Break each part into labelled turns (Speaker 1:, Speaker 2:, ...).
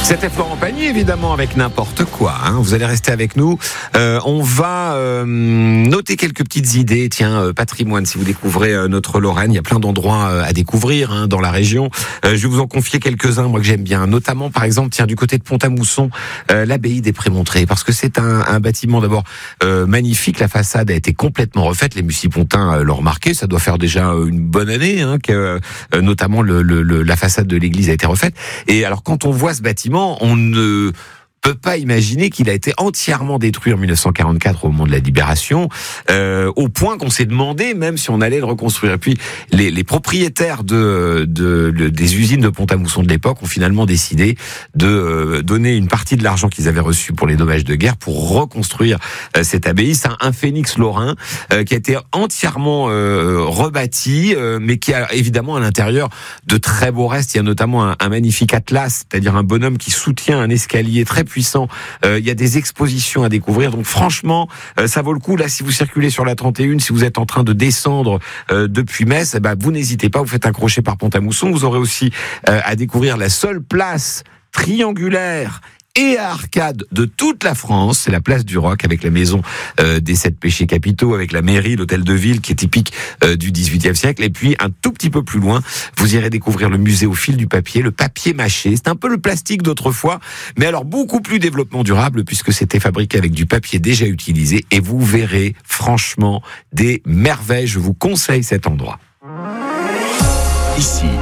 Speaker 1: C'était Florent Pagny, évidemment, avec n'importe quoi. Vous allez rester avec nous. On va noter quelques petites idées. Tiens, patrimoine, si vous découvrez notre Lorraine, il y a plein d'endroits à découvrir dans la région. Je vais vous en confier quelques-uns, moi, que j'aime bien. Notamment, par exemple, tiens, du côté de Pont-à-Mousson, l'abbaye des Prémontrés. Parce que c'est un bâtiment, d'abord, magnifique. La façade a été complètement refaite. Les Mucipontins l'ont remarqué. Ça doit faire déjà une bonne année que notamment la façade de l'église a été refaite. Et alors, quand on voit ce bâtiment, on ne peut pas imaginer qu'il a été entièrement détruit en 1944 au moment de la Libération, au point qu'on s'est demandé même si on allait le reconstruire. Et puis les propriétaires des usines de Pont-à-Mousson de l'époque ont finalement décidé de donner une partie de l'argent qu'ils avaient reçu pour les dommages de guerre pour reconstruire cette abbaye. C'est un phénix lorrain qui a été entièrement rebâti, mais qui a évidemment à l'intérieur de très beaux restes. Il y a notamment un magnifique atlas, c'est-à-dire un bonhomme qui soutient un escalier très puissant. Il y a des expositions à découvrir. Donc franchement, ça vaut le coup. Là, si vous circulez sur la 31, si vous êtes en train de descendre depuis Metz, vous n'hésitez pas, vous faites un crochet par Pont-à-Mousson. Vous aurez aussi à découvrir la seule place triangulaire et à arcade de toute la France, c'est la place du Roc, avec la maison des 7 péchés capitaux, avec la mairie, l'hôtel de ville qui est typique du XVIIIe siècle. Et puis un tout petit peu plus loin, vous irez découvrir le musée au fil du papier, le papier mâché. C'est un peu le plastique d'autrefois, mais alors beaucoup plus développement durable puisque c'était fabriqué avec du papier déjà utilisé. Et vous verrez franchement des merveilles. Je vous conseille cet endroit.
Speaker 2: Ici,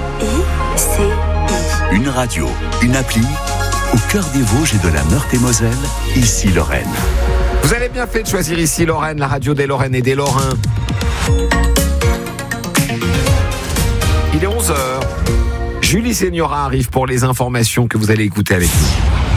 Speaker 2: une radio, une appli. Au cœur des Vosges et de la Meurthe-et-Moselle, ici Lorraine.
Speaker 1: Vous avez bien fait de choisir ici Lorraine, la radio des Lorraines et des Lorrains. Il est 11h. Julie Segnora arrive pour les informations que vous allez écouter avec nous.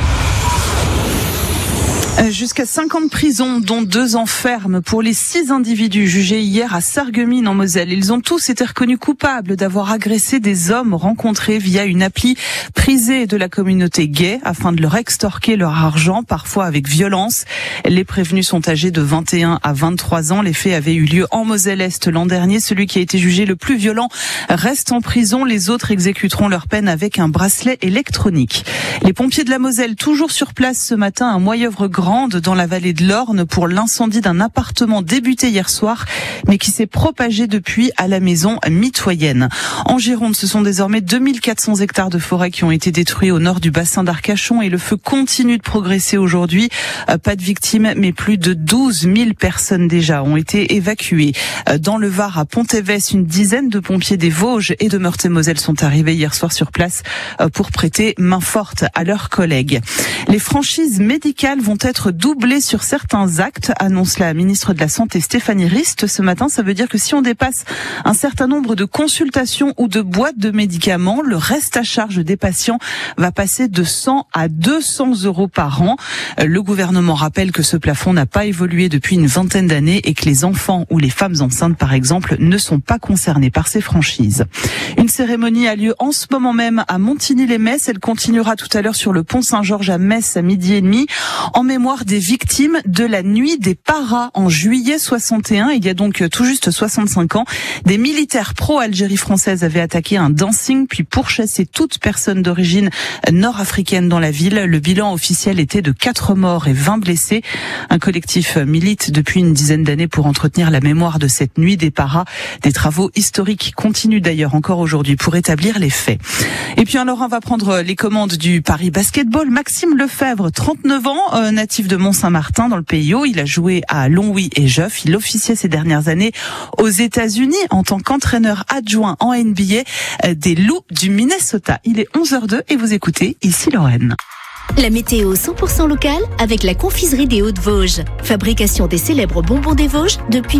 Speaker 3: Jusqu'à 5 ans de prison, dont 2 ans ferme pour les 6 individus jugés hier à Sarreguemines en Moselle. Ils ont tous été reconnus coupables d'avoir agressé des hommes rencontrés via une appli prisée de la communauté gay afin de leur extorquer leur argent, parfois avec violence. Les prévenus sont âgés de 21 à 23 ans. Les faits avaient eu lieu en Moselle-Est l'an dernier. Celui qui a été jugé le plus violent reste en prison. Les autres exécuteront leur peine avec un bracelet électronique. Les pompiers de la Moselle, toujours sur place ce matin à Moyeuvre-Grande, dans la vallée de l'Orne, pour l'incendie d'un appartement débuté hier soir, mais qui s'est propagé depuis à la maison mitoyenne. En Gironde, ce sont désormais 2400 hectares de forêt qui ont été détruits au nord du bassin d'Arcachon et le feu continue de progresser aujourd'hui. Pas de victimes, mais plus de 12 000 personnes déjà ont été évacuées. Dans le Var, à Pont-Évès, une dizaine de pompiers des Vosges et de Meurthe-et-Moselle sont arrivés hier soir sur place pour prêter main forte à leurs collègues. Les franchises médicales vont être doublées sur certains actes, annonce la ministre de la Santé Stéphanie Rist ce matin. Ça veut dire que si on dépasse un certain nombre de consultations ou de boîtes de médicaments, le reste à charge des patients va passer de 100 à 200 euros par an. Le gouvernement rappelle que ce plafond n'a pas évolué depuis une vingtaine d'années et que les enfants ou les femmes enceintes, par exemple, ne sont pas concernés par ces franchises. Une cérémonie a lieu en ce moment même à Montigny-les-Metz. Elle continuera tout à l'heure sur le pont Saint-Georges à Metz à 12h30 en mémoire des victimes de la nuit des paras en juillet 61. Il y a donc tout juste 65 ans. Des militaires pro-Algérie française avaient attaqué un dancing puis pourchassé toute personne d'origine nord-africaine dans la ville. Le bilan officiel était de 4 morts et 20 blessés. Un collectif milite depuis une dizaine d'années pour entretenir la mémoire de cette nuit des paras. Des travaux historiques continuent d'ailleurs encore aujourd'hui pour établir les faits. Et puis alors on va prendre les commandes du Paris Basketball. Maxime Lefebvre, 39 ans, natif de Mont-Saint-Martin dans le Pays Haut. Il a joué à Longwy et Joff. Il officiait ces dernières années aux États-Unis en tant qu'entraîneur adjoint en NBA des Loups du Minnesota. Il est 11h02 et vous écoutez ici Lorraine.
Speaker 4: La météo 100% locale avec la confiserie des Hauts-de-Vosges. Fabrication des célèbres bonbons des Vosges depuis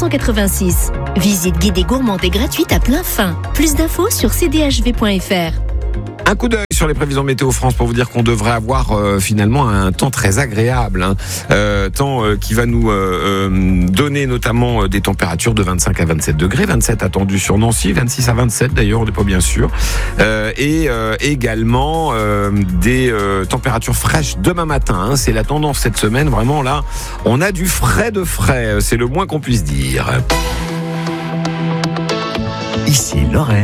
Speaker 4: 1986. Visite guidée gourmande et gratuite à plein fin. Plus d'infos sur cdhv.fr.
Speaker 1: Un coup d'œil sur les prévisions Météo France pour vous dire qu'on devrait avoir finalement un temps très agréable, temps qui va nous donner notamment des températures de 25 à 27 degrés, 27 attendus sur Nancy, 26 à 27 d'ailleurs, on n'est pas bien sûr, et également des températures fraîches demain matin, c'est la tendance cette semaine, vraiment là, on a du frais de frais, c'est le moins qu'on puisse dire.
Speaker 2: Ici Lorraine.